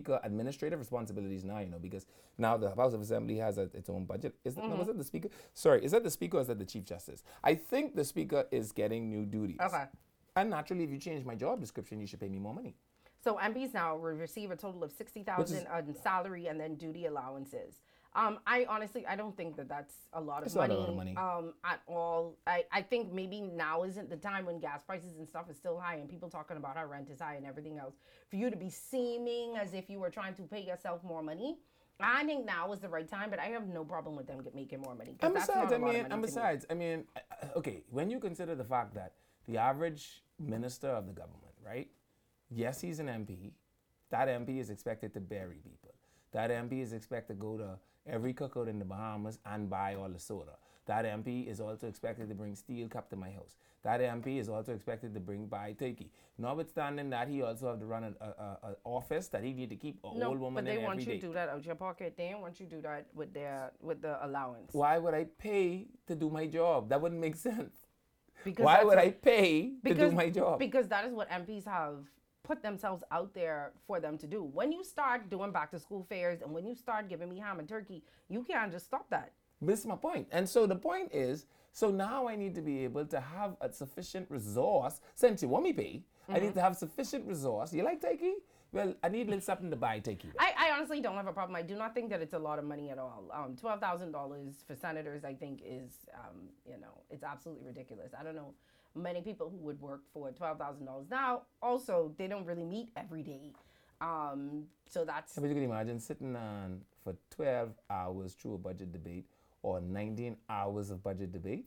speaker administrative responsibilities now, because now the House of Assembly has its own budget. Was it the speaker? Sorry, is that the speaker or is that the Chief Justice? I think the speaker is getting new duties. Okay. And naturally, if you change my job description, you should pay me more money. So MPs now will receive a total of $60,000 in salary and then duty allowances. I honestly, I don't think that that's a lot of money. Not a lot of money. At all. I think maybe now isn't the time when gas prices and stuff is still high and people talking about how rent is high and everything else for you to be seeming as if you were trying to pay yourself more money. I think now is the right time, but I have no problem with them making more money. And besides, okay, when you consider the fact that the average minister of the government, right? Yes, he's an MP. That MP is expected to bury people. That MP is expected to go to every cookout in the Bahamas and buy all the soda. That MP is also expected to bring steel cup to my house. That MP is also expected to buy turkey. Notwithstanding that, he also have to run an office that he need to keep a old woman in every day. But they want you to do that out your pocket. They don't want you to do that with the allowance. Why would I pay to do my job? That wouldn't make sense. Why would I pay to do my job? Because that is what MPs have put themselves out there for them to do. When you start doing back to school fairs and when you start giving me ham and turkey, you can't just stop that. This is my point. And so the point is, so now I need to be able to have a sufficient resource. Since you want me to pay, I need to have sufficient resource. You like turkey? Well, I need a little something to buy turkey. I honestly don't have a problem. I do not think that it's a lot of money at all. $12,000 for senators, I think, is, it's absolutely ridiculous. I don't know many people who would work for $12,000. Now, also, they don't really meet every day. So that's... But you can imagine sitting on for 12 hours through a budget debate or 19 hours of budget debate.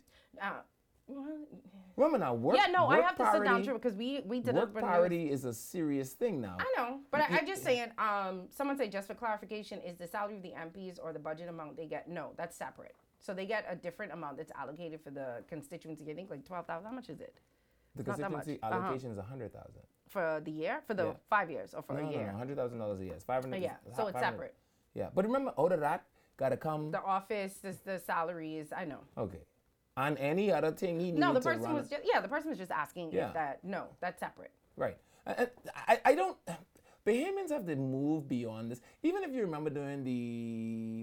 Remember now, I have to sit down through it because we did work parity is a serious thing now. I know, but I'm just saying, someone said just for clarification, is the salary of the MPs or the budget amount they get? No, that's separate. So they get a different amount that's allocated for the constituency. I think like 12,000. How much is it? The constituency allocation is 100,000 for the year, for the 5 years, or for a year. No, $100,000 a year. It's 500. Yeah, so it's separate. Yeah, but remember, out of that, gotta come the office, the salaries. I know. Okay, and any other thing he needs. No, the person was just asking if that. No, that's separate. Right. I don't. Bahamians have to move beyond this. Even if you remember during the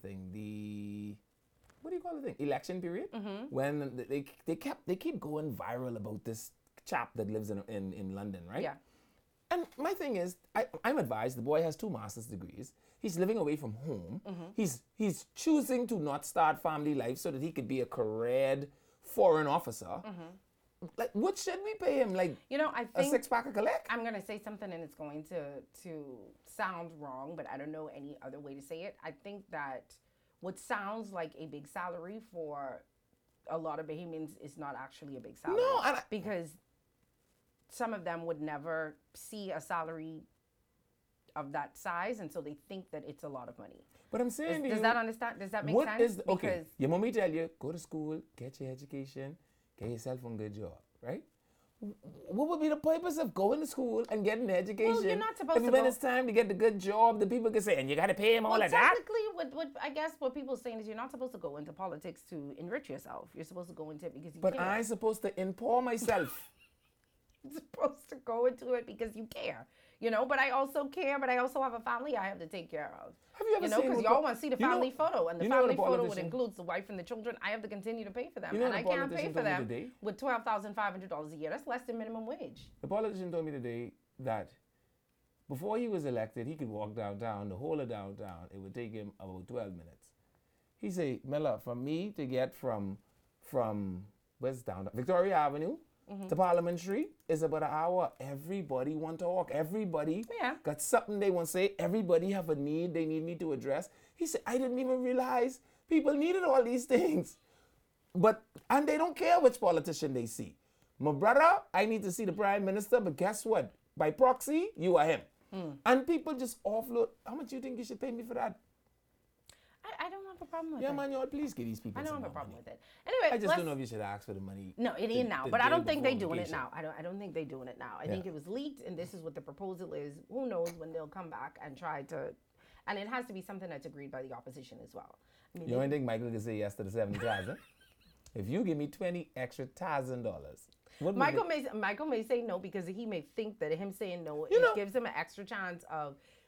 election period, when they keep going viral about this chap that lives in London, right? Yeah. And my thing is, I'm advised the boy has 2 master's degrees. He's living away from home. He's choosing to not start family life so that he could be a careered foreign officer. Like, what should we pay him? Like, I think a 6-pack of collect? I'm gonna say something and it's going to sound wrong, but I don't know any other way to say it. I think that what sounds like a big salary for a lot of Bahamians is not actually a big salary. No, because some of them would never see a salary of that size, and so they think that it's a lot of money. But I'm saying, does that make sense? Okay, your mommy tell you, go to school, get your education, get yourself a good job, right? What would be the purpose of going to school and getting an education? Well, you're not supposed to when it's time to get the good job, the people can say, and you got to pay him all of that? Technically, what I guess what people are saying is you're not supposed to go into politics to enrich yourself. You're supposed to go into it because you care. But I'm supposed to empower myself. You're supposed to go into it because you care. But I also care, but I also have a family I have to take care of. Have you ever seen because y'all want to see the family photo, and the family photo would include the wife and the children. I have to continue to pay for them, and I can't pay for them with $12,500 a year. That's less than minimum wage. The politician told me today that before he was elected, he could walk downtown, the whole of downtown. It would take him about 12 minutes. He said, Mela, for me to get from where's downtown? Victoria Avenue to Parliament Street is about an hour. Everybody want to talk. Everybody got something they want to say. Everybody have a need they need me to address. He said, I didn't even realize people needed all these things. And they don't care which politician they see. My brother, I need to see the prime minister, but guess what? By proxy, you are him. And people just offload. How much do you think you should pay me for that? I don't have a problem with it. Yeah, man, y'all please give these people I don't some have a problem money. with it. Anyway, I just don't know if you should ask for the money. No, it ain't now. But I don't think they're doing it now. I don't think they're doing it now. I think it was leaked, and this is what the proposal is. Who knows when they'll come back and try to... And it has to be something that's agreed by the opposition as well. I mean, you don't think Michael can say yes to the 70,000? If you give me $20,000 extra, Michael may say no because he may think that him saying no gives him an extra chance of